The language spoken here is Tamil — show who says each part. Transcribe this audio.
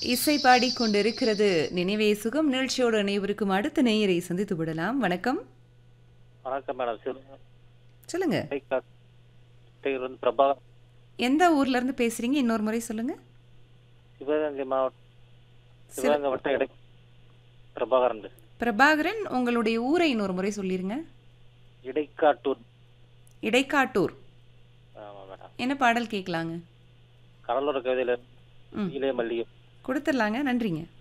Speaker 1: இசை பாடிக்கொண்டிருக்கிறது நினைவே சுகம் நிகழ்ச்சியோடு அனைவருக்கும் அடுத்த நேயரை சந்தித்து விடலாம். வணக்கம்.
Speaker 2: வணக்கம் மேடம்.
Speaker 1: சொல்லுங்க.
Speaker 2: பிரபா
Speaker 1: எந்த ஊர்ல இருந்து பேசுறீங்க? இன்னொரு முறை சொல்லுங்க.
Speaker 2: சிவகங்கை மாவட்டம், சிவகங்கை வட்டம் பிரபாகரன்.
Speaker 1: பிரபாகரன், உங்களுடைய ஊரை இன்னொரு முறை சொல்லிருங்க.
Speaker 2: இடைக்காட்டூர்.
Speaker 1: இடைக்காட்டூர்.
Speaker 2: ஆமா மேடம்.
Speaker 1: என்ன பாடல் கேட்கலாங்க?
Speaker 2: கடலோர கவிதையில மல்லிகை
Speaker 1: கொடுத்துடலாங்க. நன்றிங்க.